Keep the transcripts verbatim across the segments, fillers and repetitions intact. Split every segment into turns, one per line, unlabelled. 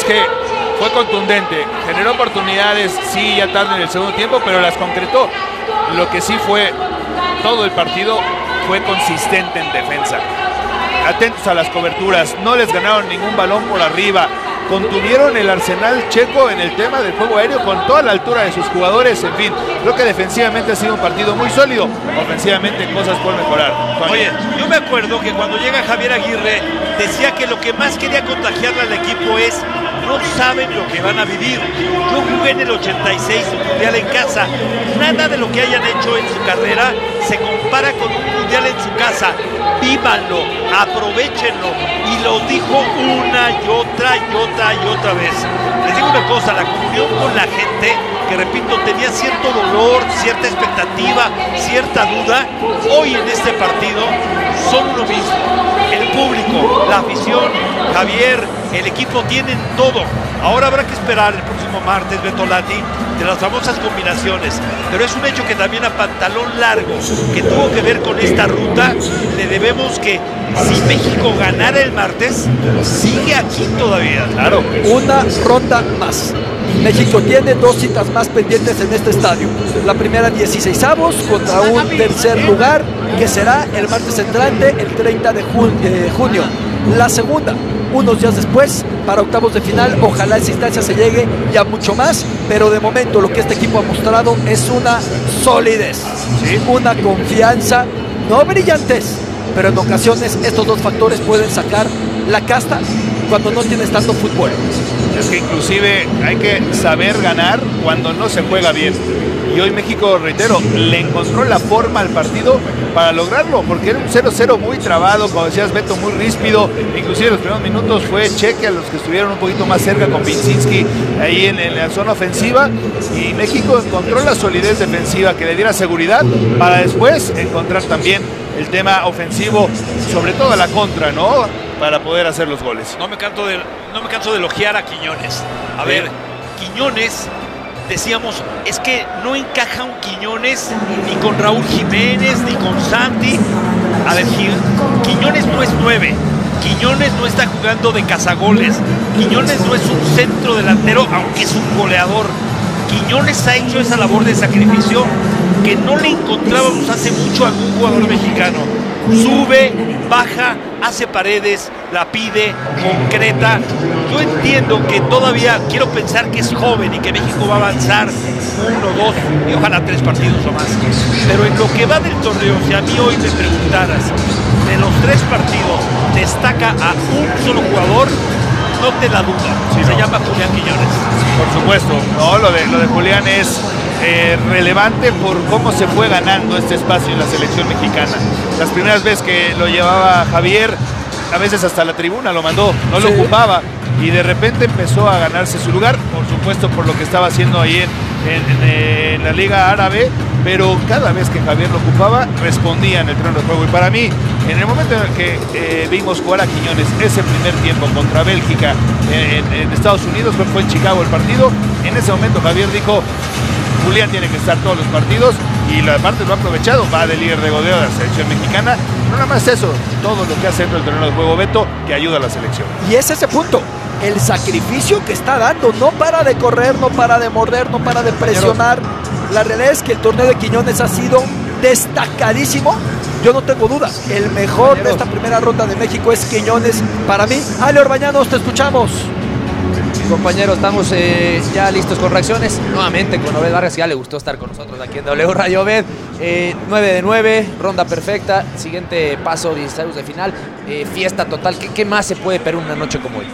que fue contundente, generó oportunidades, sí, ya tarde en el segundo tiempo, pero las concretó. Lo que sí fue todo el partido fue consistente en defensa. Atentos a las coberturas, no les ganaron ningún balón por arriba, contuvieron el arsenal checo en el tema del juego aéreo con toda la altura de sus jugadores. En fin, creo que defensivamente ha sido un partido muy sólido, ofensivamente cosas por mejorar.
Oye, yo me acuerdo que cuando llega Javier Aguirre decía que lo que más quería contagiarle al equipo es: no saben lo que van a vivir. Yo jugué en el ochenta y seis un mundial en casa, nada de lo que hayan hecho en su carrera se compara con un mundial en su casa. Vívanlo, aprovechenlo, y lo dijo una y otra y otra y otra vez. Les digo una cosa, la comunión con la gente, que repito, tenía cierto dolor, cierta expectativa, cierta duda, hoy en este partido son uno mismo. El público, la afición, Javier, el equipo tienen todo. Ahora habrá que esperar el próximo martes, Beto Lati, de las famosas combinaciones. Pero es un hecho que también a pantalón largo, que tuvo que ver con esta ruta, le debemos que si México ganara el martes, sigue aquí todavía.
Claro, una ronda más. México tiene dos citas más pendientes en este estadio. La primera, dieciseisavos contra un tercer lugar, que será el martes entrante, el treinta de junio. La segunda, unos días después, para octavos de final. Ojalá esa instancia se llegue ya mucho más, pero de momento lo que este equipo ha mostrado es una solidez, ¿sí? Una confianza, no brillantez, pero en ocasiones estos dos factores pueden sacar la casta cuando no tienes tanto fútbol.
Es que inclusive hay que saber ganar cuando no se juega bien. Y hoy México, reitero, le encontró la forma al partido para lograrlo, porque era un cero cero muy trabado, como decías Beto, muy ríspido. Inclusive en los primeros minutos fue cheque a los que estuvieron un poquito más cerca con Vincinski ahí en, en la zona ofensiva, y México encontró la solidez defensiva que le diera seguridad para después encontrar también el tema ofensivo, sobre todo a la contra, ¿no?, para poder hacer los goles.
No me canso de, no me canso de elogiar a Quiñones. A ver, Quiñones, decíamos, es que no encaja un Quiñones ni con Raúl Jiménez, ni con Santi. A ver, Quiñones no es nueve. Quiñones no está jugando de cazagoles. Quiñones no es un centro delantero, aunque es un goleador. Quiñones ha hecho esa labor de sacrificio que no le encontrábamos hace mucho a algún jugador mexicano. Sube, baja, hace paredes, la pide, concreta. Yo entiendo que todavía quiero pensar que es joven y que México va a avanzar uno, dos y ojalá tres partidos o más. Pero en lo que va del torneo, si a mí hoy me preguntaras, de los tres partidos destaca a un solo jugador, no te la duda, sí, se no. llama Julián Quiñones.
Por supuesto, no, lo de, lo de Julián es eh, relevante por cómo se fue ganando este espacio en la selección mexicana. Las primeras veces que lo llevaba Javier, a veces hasta la tribuna lo mandó, no lo sí. ocupaba, y de repente empezó a ganarse su lugar, por supuesto por lo que estaba haciendo ahí en, en, en, en la Liga Árabe, pero cada vez que Javier lo ocupaba, respondía en el terreno de juego. Y para mí, en el momento en el que eh, vimos jugar a Quiñones ese primer tiempo contra Bélgica en, en, en Estados Unidos, fue en Chicago el partido, en ese momento Javier dijo: Julián tiene que estar todos los partidos, y la parte lo ha aprovechado, va de líder de goleo de la selección mexicana. No nada más eso, todo lo que hace dentro del terreno de juego, Beto, que ayuda a la selección.
Y es ese punto, el sacrificio que está dando, no para de correr, no para de morder, no para de presionar. La realidad es que el torneo de Quiñones ha sido destacadísimo. Yo no tengo duda, el mejor de esta primera ronda de México es Quiñones para mí. Ale Orbañanos, te escuchamos.
Compañeros, estamos eh, ya listos con reacciones. Nuevamente con Obed Vargas, ya le gustó estar con nosotros aquí en W Radio. Obed, eh, nueve de nueve, ronda perfecta, siguiente paso, dieciséis de final, eh, fiesta total. ¿Qué, ¿Qué más se puede esperar una noche como hoy?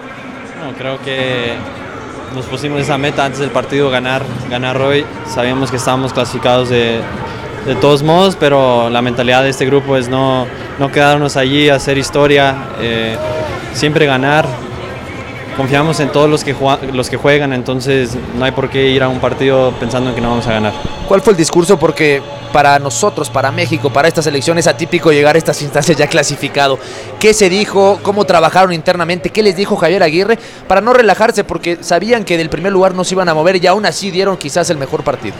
No, creo que nos pusimos esa meta antes del partido, ganar, ganar hoy. Sabíamos que estábamos clasificados de, de todos modos, pero la mentalidad de este grupo es no, no quedarnos allí, hacer historia, eh, siempre ganar. Confiamos en todos los que, los que juegan, entonces no hay por qué ir a un partido pensando en que no vamos a ganar.
¿Cuál fue el discurso? Porque para nosotros, para México, para esta selección es atípico llegar a estas instancias ya clasificado. ¿Qué se dijo? ¿Cómo trabajaron internamente? ¿Qué les dijo Javier Aguirre? Para no relajarse, porque sabían que del primer lugar no se iban a mover y aún así dieron quizás el mejor partido.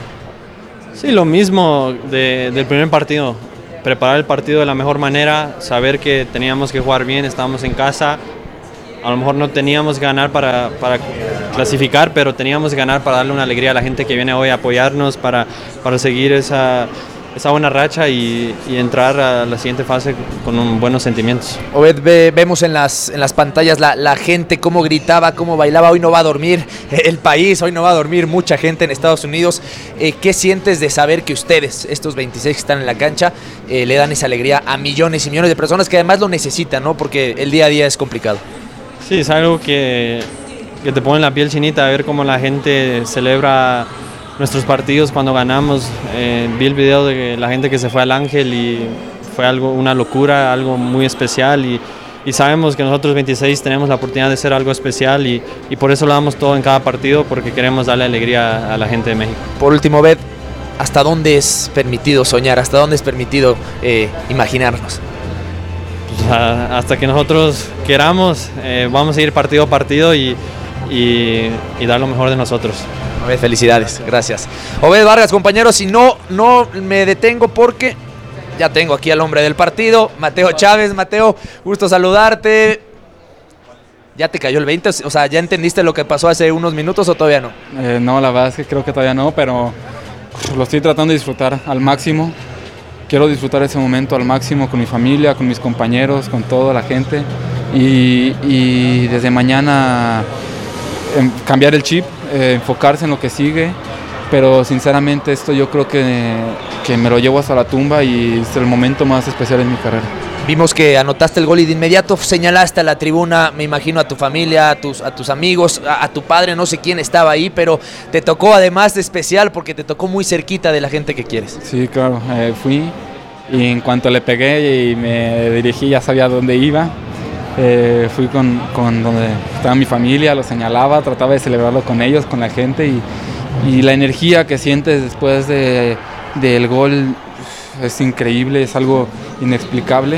Sí, lo mismo de, del primer partido. Preparar el partido de la mejor manera, saber que teníamos que jugar bien, estábamos en casa. a lo mejor no teníamos que ganar para, para clasificar, pero teníamos que ganar para darle una alegría a la gente que viene hoy a apoyarnos, para, para seguir esa, esa buena racha y, y entrar a la siguiente fase con un, buenos sentimientos.
Obed, ve, vemos en las, en las pantallas la, la gente cómo gritaba, cómo bailaba. Hoy no va a dormir el país, hoy no va a dormir mucha gente en Estados Unidos. Eh, ¿Qué sientes de saber que ustedes, estos veintiséis que están en la cancha, eh, le dan esa alegría a millones y millones de personas que además lo necesitan, ¿no? Porque el día a día es complicado.
Sí, es algo que, que te pone la piel chinita, ver cómo la gente celebra nuestros partidos cuando ganamos. Eh, vi el video de la gente que se fue al Ángel y fue algo, una locura, algo muy especial, y, y sabemos que nosotros veintiséis tenemos la oportunidad de ser algo especial, y, y por eso lo damos todo en cada partido, porque queremos darle alegría a la gente de México.
Por último, Obed, ¿hasta dónde es permitido soñar? ¿Hasta dónde es permitido eh, imaginarnos?
Pues a, hasta que nosotros queramos, eh, vamos a ir partido a partido y, y, y dar lo mejor de nosotros.
Obed, felicidades, gracias. Obed Vargas, compañeros, si no, no me detengo porque ya tengo aquí al hombre del partido, Mateo Chávez. Mateo, gusto saludarte. ¿Ya te cayó el veinte? O sea, ¿ya entendiste lo que pasó hace unos minutos o todavía no?
Eh, no, la verdad es que creo que todavía no, pero lo estoy tratando de disfrutar al máximo. Quiero disfrutar ese momento al máximo con mi familia, con mis compañeros, con toda la gente, y, y desde mañana eh, cambiar el chip, eh, enfocarse en lo que sigue, pero sinceramente esto yo creo que, que me lo llevo hasta la tumba y es el momento más especial en mi carrera.
Vimos que anotaste el gol y de inmediato señalaste a la tribuna, me imagino a tu familia, a tus, a tus amigos, a, a tu padre, no sé quién estaba ahí, pero te tocó además de especial porque te tocó muy cerquita de la gente que quieres.
Sí, claro, eh, fui y en cuanto le pegué y me dirigí ya sabía dónde iba. Eh, fui con, con donde estaba mi familia, lo señalaba, trataba de celebrarlo con ellos, con la gente, y, y la energía que sientes después de, del gol es increíble, es algo inexplicable,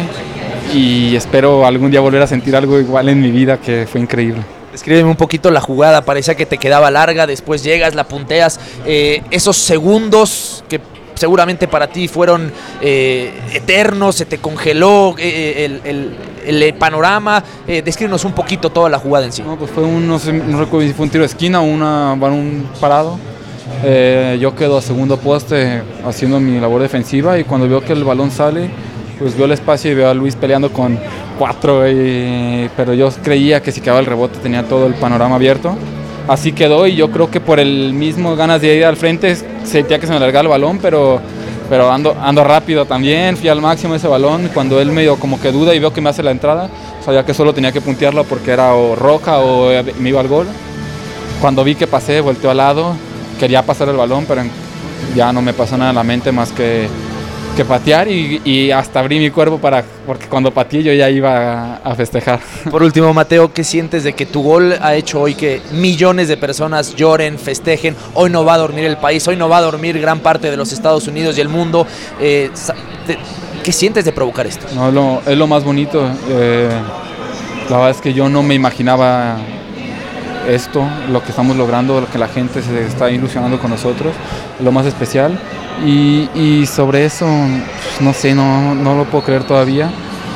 y espero algún día volver a sentir algo igual en mi vida, que fue increíble.
Descríbeme un poquito la jugada, parecía que te quedaba larga, después llegas, la punteas, eh, esos segundos que seguramente para ti fueron eh, eternos, se te congeló eh, el, el, el panorama, eh, descríbenos un poquito toda la jugada en sí.
No, pues fue un, no sé, no recuerdo si fue un tiro de esquina o una, bueno, un parado. Eh, yo quedo a segundo poste haciendo mi labor defensiva, y cuando veo que el balón sale, pues veo el espacio y veo a Luis peleando con cuatro, y, pero yo creía que si quedaba el rebote tenía todo el panorama abierto. Así quedó, y yo creo que por el mismo ganas de ir al frente sentía que se me alargaba el balón, pero, pero ando, ando rápido también, fui al máximo ese balón. Cuando él medio como que duda y veo que me hace la entrada, sabía que solo tenía que puntearla porque era o roja o me iba al gol. Cuando vi que pasé, volteó al lado, quería pasar el balón, pero ya no me pasó nada en la mente más que, que patear, y, y hasta abrí mi cuerpo para, porque cuando pateé yo ya iba a, a festejar.
Por último, Mateo, ¿qué sientes de que tu gol ha hecho hoy que millones de personas lloren, festejen? Hoy no va a dormir el país, hoy no va a dormir gran parte de los Estados Unidos y el mundo. Eh, ¿Qué sientes de provocar esto?
No, lo, es lo más bonito. Eh, la verdad es que yo no me imaginaba esto, lo que estamos logrando, lo que la gente se está ilusionando con nosotros, lo más especial. Y, y sobre eso, pues, no sé, no, no lo puedo creer todavía.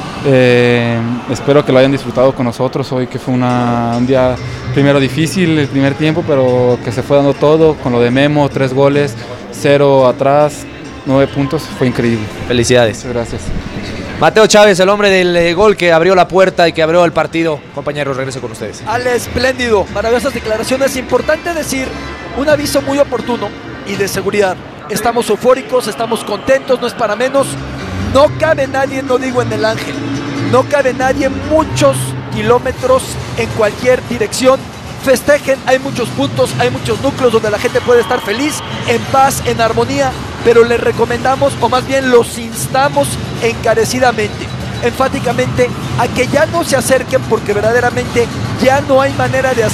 Eh, espero que lo hayan disfrutado con nosotros hoy, que fue una, un día primero difícil, el primer tiempo, pero que se fue dando todo, con lo de Memo, tres goles, cero atrás, nueve puntos, fue increíble.
Felicidades.
Muchas gracias.
Mateo Chávez, el hombre del eh, gol que abrió la puerta y que abrió el partido. Compañeros, regreso con ustedes.
Al espléndido, maravillosas declaraciones. Importante decir, un aviso muy oportuno y de seguridad. Estamos eufóricos, estamos contentos, no es para menos. No cabe nadie, no digo en el Ángel, no cabe nadie muchos kilómetros en cualquier dirección. Festejen, hay muchos puntos, hay muchos núcleos donde la gente puede estar feliz, en paz, en armonía, pero les recomendamos, o más bien los instamos encarecidamente, enfáticamente, a que ya no se acerquen, porque verdaderamente ya no hay manera de hacer